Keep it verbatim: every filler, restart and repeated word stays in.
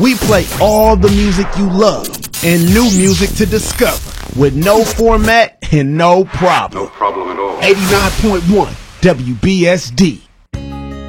We play all the music you love and new music to discover with no format and no problem. No problem at all. eighty-nine point one W B S D.